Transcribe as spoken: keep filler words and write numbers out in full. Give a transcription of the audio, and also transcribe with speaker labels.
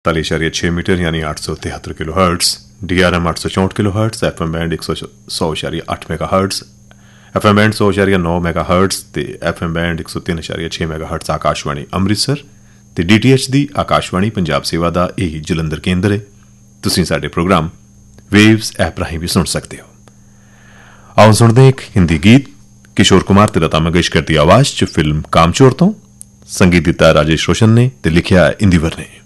Speaker 1: ताली इशारिया छः मीटर यानी आठ सौ तिहत्तर kilo hertz, D R M आठ सौ चौंठ kilo hertz, F M band एक सौ सौ इशारिया अठ mega hertz, F M band सौ इशारिया नौ मेगा हर्ट्स ते एफ एम बैंड एक सौ तीन इशारिया छः मेगा हर्ट्स आकाशवाणी अमृतसर ते डी टी एच दी आकाशवाणी पंजाब सेवा दा यही जलंधर केंद्र है। तुसीं साडे प्रोग्राम वेव्स ऐप राहीं भी सुन सकते हो। आओ सुनते एक हिंदी गीत किशोर कुमार ते लता मंगेशकर दी आवाज च फिल्म कामचोर तो। संगीत दिता राजेश रोशन ने ते लिखिया इंदिवर ने।